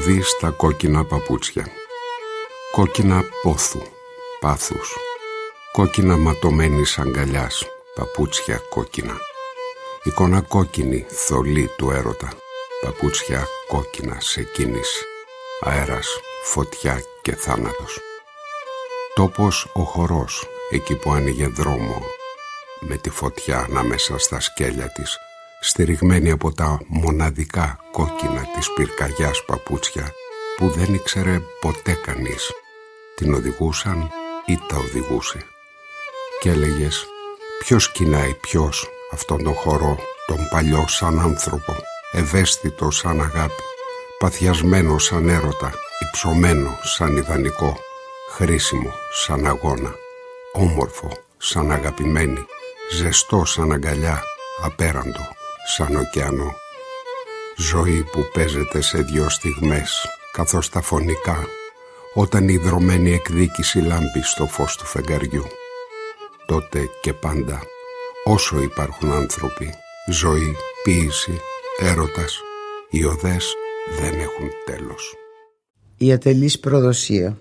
Οδύ στα κόκκινα παπούτσια. Κόκκινα πόθου, πάθους. Κόκκινα ματωμένης αγκαλιάς, παπούτσια κόκκινα. Εικόνα κόκκινη, θολή του έρωτα. Παπούτσια κόκκινα σε κίνηση. Αέρας, φωτιά και θάνατος. Τόπος ο χορός, εκεί που άνοιγε δρόμο, με τη φωτιά ανάμεσα στα σκέλια της, στηριγμένη από τα μοναδικά κόκκινα της πυρκαγιάς παπούτσια που δεν ήξερε ποτέ κανείς. Την οδηγούσαν ή τα οδηγούσε. Και έλεγες, ποιος κοινάει ποιος αυτόν τον χορό, τον παλιό σαν άνθρωπο, ευαίσθητο σαν αγάπη, παθιασμένο σαν έρωτα, υψωμένο σαν ιδανικό, χρήσιμο σαν αγώνα, όμορφο σαν αγαπημένη, ζεστό σαν αγκαλιά, απέραντο σαν ωκεανό. Ζωή που παίζεται σε 2 στιγμές, καθώς τα φωνικά, όταν η δρωμένη εκδίκηση λάμπει στο φως του φεγγαριού. Τότε και πάντα, όσο υπάρχουν άνθρωποι, ζωή, ποίηση, έρωτας, οι οδές δεν έχουν τέλος. Η ατελής προδοσία.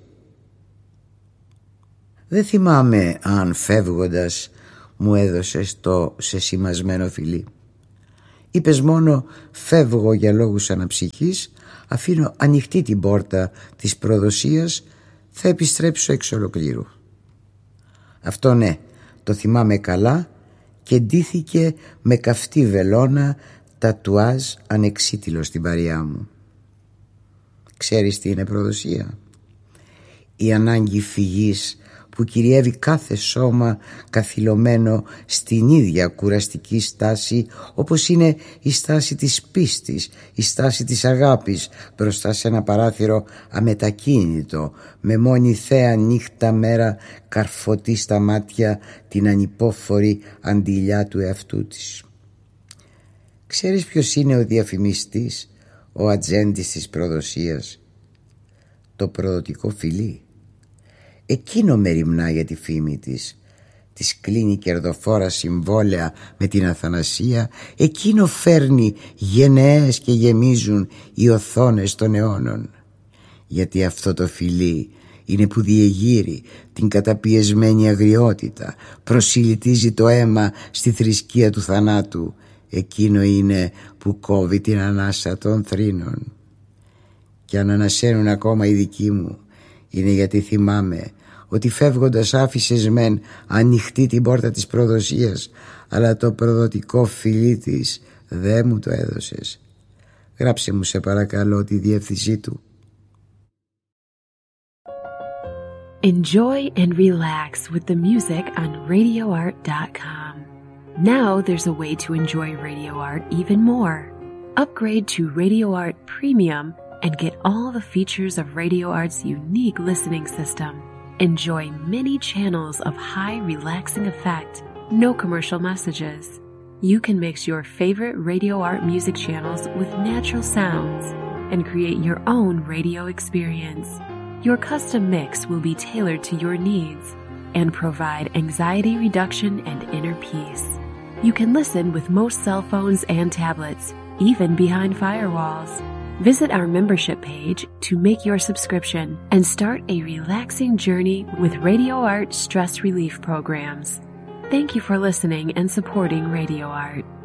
Δεν θυμάμαι αν φεύγοντας μου έδωσες το σεσημασμένο φιλί. Είπες μόνο «φεύγω για λόγους αναψυχής, αφήνω ανοιχτή την πόρτα της προδοσίας, θα επιστρέψω εξ ολοκλήρου». Αυτό ναι, το θυμάμαι καλά και ντύθηκε με καυτή βελόνα τατουάζ ανεξίτηλο στην παριά μου. Ξέρεις τι είναι προδοσία? Η ανάγκη φυγής που κυριεύει κάθε σώμα καθυλωμένο στην ίδια κουραστική στάση, όπως είναι η στάση της πίστης, η στάση της αγάπης μπροστά σε ένα παράθυρο αμετακίνητο, με μόνη θέα νύχτα μέρα καρφωτή στα μάτια την ανυπόφορη αντιλιά του εαυτού της. Ξέρεις ποιος είναι ο διαφημιστής, ο ατζέντης της προδοσίας? Το προδοτικό φιλί. Εκείνο μεριμνά για τη φήμη της. Της κλείνει κερδοφόρα συμβόλαια με την αθανασία. Εκείνο φέρνει γενναίες και γεμίζουν οι οθόνες των αιώνων. Γιατί αυτό το φιλί είναι που διεγείρει την καταπιεσμένη αγριότητα, προσιλητίζει το αίμα στη θρησκεία του θανάτου. Εκείνο είναι που κόβει την ανάσα των θρήνων. Και αν ανασένουν ακόμα οι δικοί μου, είναι γιατί θυμάμαι ότι φεύγοντας άφησες μεν ανοιχτή την πόρτα της προδοσίας, αλλά το προδοτικό φιλί της δεν μου το έδωσες. Γράψε μου σε παρακαλώ τη διεύθυνσή του. Enjoy and relax with the music on RadioArt.com. Now there's a way to enjoy Radio Art even more. Upgrade to Radio Art Premium and get all the features of Radio Art's unique listening system. Enjoy many channels of high relaxing effect, no commercial messages. You can mix your favorite Radio Art music channels with natural sounds and create your own radio experience. Your custom mix will be tailored to your needs and provide anxiety reduction and inner peace. You can listen with most cell phones and tablets, even behind firewalls. Visit our membership page to make your subscription and start a relaxing journey with Radio Art stress relief programs. Thank you for listening and supporting Radio Art.